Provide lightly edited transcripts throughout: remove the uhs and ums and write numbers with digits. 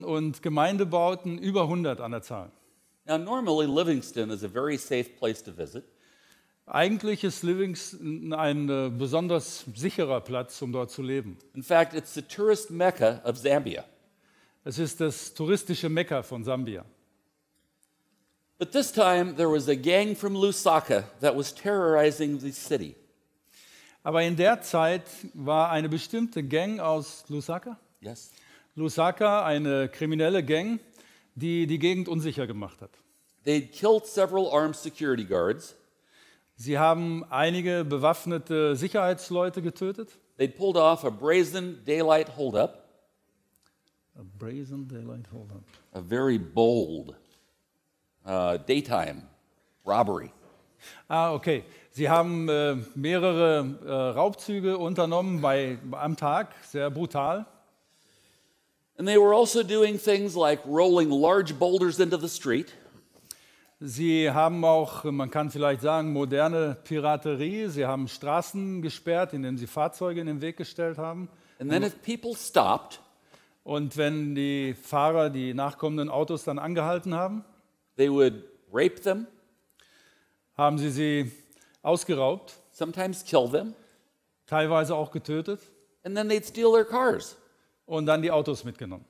und Gemeindebauten über 100 an der Zahl. Now, normally Livingston is a very safe place to visit. Eigentlich ist Livingston ein besonders sicherer Platz, um dort zu leben. In fact, it's the tourist mecca of Zambia. Es ist das touristische Mekka von Sambia. But this time, there was a gang from Lusaka that was terrorizing the city. Aber in der Zeit war eine bestimmte Gang aus Lusaka, Yes. eine kriminelle Gang, die die Gegend unsicher gemacht hat. They'd killed several armed security guards. Sie haben einige bewaffnete Sicherheitsleute getötet. They'd pulled off a brazen daylight holdup, A brazen daylight hold-up. a very bold daytime robbery. Okay. Sie haben mehrere Raubzüge unternommen am Tag, sehr brutal. And they were also doing things like rolling large boulders into the street. Sie haben auch, man kann vielleicht sagen, moderne Piraterie. Sie haben Straßen gesperrt, indem sie Fahrzeuge in den Weg gestellt haben. And then if people stopped, Und wenn die Fahrer die nachkommenden Autos dann angehalten haben, they would rape them, haben sie ausgeraubt, sometimes kill them, teilweise auch getötet and then they'd steal their cars. und dann die Autos mitgenommen.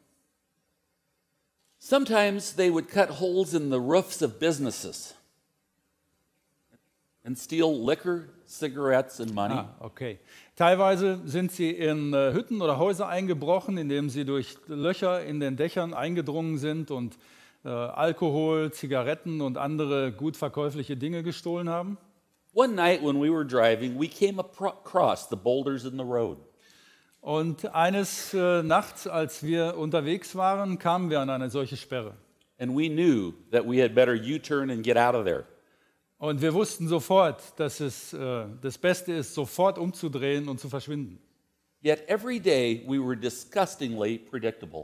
Sometimes they would cut holes in the roofs of businesses and steal liquor, cigarettes, and money. Okay. Teilweise sind sie in Hütten oder Häuser eingebrochen, indem sie durch Löcher in den Dächern eingedrungen sind und Alkohol, Zigaretten und andere gut verkäufliche Dinge gestohlen haben. One night when we were driving, we came across the boulders in the road. Und eines Nachts, als wir unterwegs waren, kamen wir an eine solche Sperre. And we knew that we had better U-turn and get out of there. Und wir wussten sofort, dass es das Beste ist, sofort umzudrehen und zu verschwinden. Yet every day we were disgustingly predictable.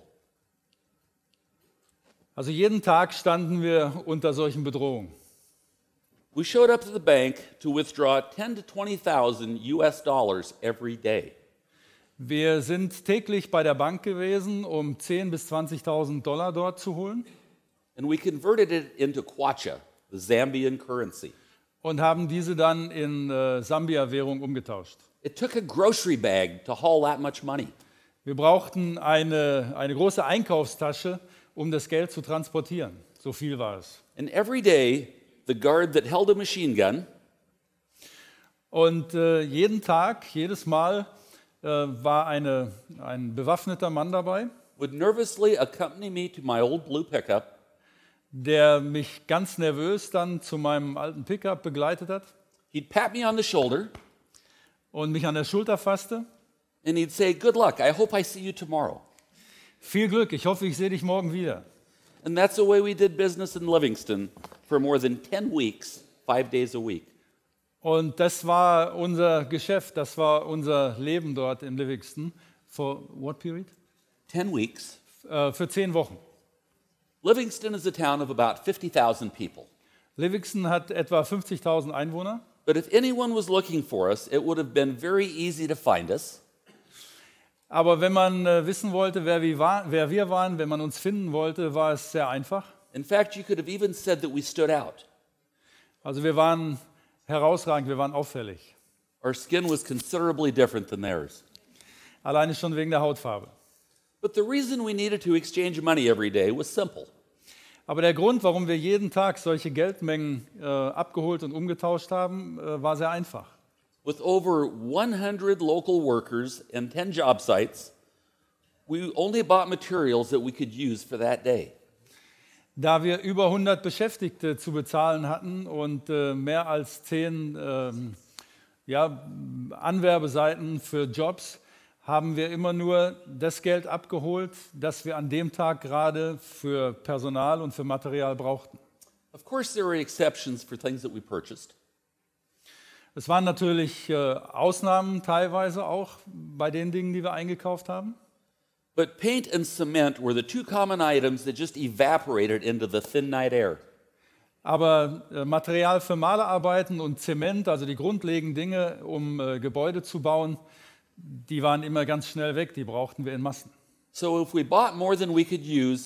Also jeden Tag standen wir unter solchen Bedrohungen. We showed up to the bank to withdraw 10 to 20,000 US dollars every day. Wir sind täglich bei der Bank gewesen, um 10.000 bis 20.000 Dollar dort zu holen And we converted it into kwacha, the Zambian currency. und haben diese dann in Sambia-Währung umgetauscht. It took a grocery bag to haul that much money. Wir brauchten eine große Einkaufstasche, um das Geld zu transportieren. So viel war es. And every day, the guard that held a machine gun Und jeden Tag, jedes Mal war ein bewaffneter Mann dabei, would nervously accompany me to my old blue pickup der mich ganz nervös dann zu meinem alten Pickup begleitet hat He'd pat me on the shoulder und mich an der Schulter fasste. and he'd say, "Good luck. I hope I see you tomorrow." Viel Glück, ich hoffe, ich sehe dich morgen wieder. And that's the way we did business in Livingston for more than 10 weeks, 5 days a week. Und das war unser Geschäft, das war unser Leben dort in Livingston. For what period? 10 weeks. Für 10 Wochen. Livingston is a town of about 50,000 people. Livingston hat etwa 50.000 Einwohner. But if anyone was looking for us, it would have been very easy to find us. Aber wenn man wissen wollte, wer wir waren, wenn man uns finden wollte, war es sehr einfach. In fact, you could have even said that we stood out. Also wir waren herausragend, wir waren auffällig. Our skin was considerably different than theirs. Alleine schon wegen der Hautfarbe. But the reason we needed to exchange money every day was simple. Aber der Grund, warum wir jeden Tag solche Geldmengen abgeholt und umgetauscht haben, war sehr einfach. With over 100 local workers and 10 job sites, we only bought materials that we could use for that day. Da wir über 100 Beschäftigte zu bezahlen hatten und mehr als 10 Anwerbeseiten für Jobs, haben wir immer nur das Geld abgeholt, das wir an dem Tag gerade für Personal und für Material brauchten. Of course, there were exceptions for things that we purchased. Es waren natürlich Ausnahmen teilweise auch bei den Dingen, die wir eingekauft haben. But paint and cement were the two common items that just evaporated into the thin night air. Aber Material für Malerarbeiten und Zement, also die grundlegenden Dinge, um Gebäude zu bauen, die waren immer ganz schnell weg, die brauchten wir in Massen. So if we bought more than we could use,